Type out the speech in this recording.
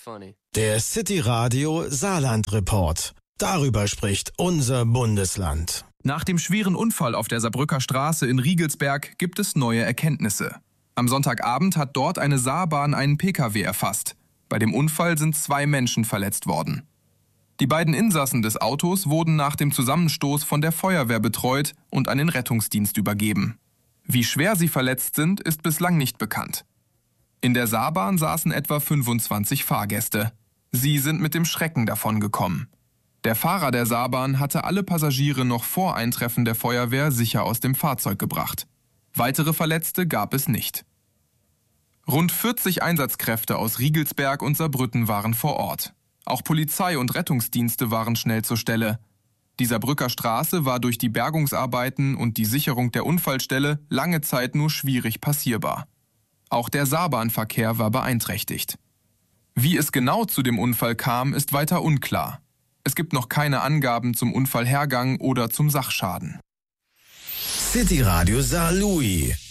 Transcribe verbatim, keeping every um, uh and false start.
Der City Radio Saarland Report. Darüber spricht unser Bundesland. Nach dem schweren Unfall auf der Saarbrücker Straße in Riegelsberg gibt es neue Erkenntnisse. Am Sonntagabend hat dort eine Saarbahn einen Pkw erfasst. Bei dem Unfall sind zwei Menschen verletzt worden. Die beiden Insassen des Autos wurden nach dem Zusammenstoß von der Feuerwehr betreut und an den Rettungsdienst übergeben. Wie schwer sie verletzt sind, ist bislang nicht bekannt. In der Saarbahn saßen etwa fünfundzwanzig Fahrgäste. Sie sind mit dem Schrecken davongekommen. Der Fahrer der Saarbahn hatte alle Passagiere noch vor Eintreffen der Feuerwehr sicher aus dem Fahrzeug gebracht. Weitere Verletzte gab es nicht. Rund vierzig Einsatzkräfte aus Riegelsberg und Saarbrücken waren vor Ort. Auch Polizei und Rettungsdienste waren schnell zur Stelle. Die Saarbrücker Straße war durch die Bergungsarbeiten und die Sicherung der Unfallstelle lange Zeit nur schwierig passierbar. Auch der Saarbahnverkehr war beeinträchtigt. Wie es genau zu dem Unfall kam, ist weiter unklar. Es gibt noch keine Angaben zum Unfallhergang oder zum Sachschaden. City Radio Saarlouis.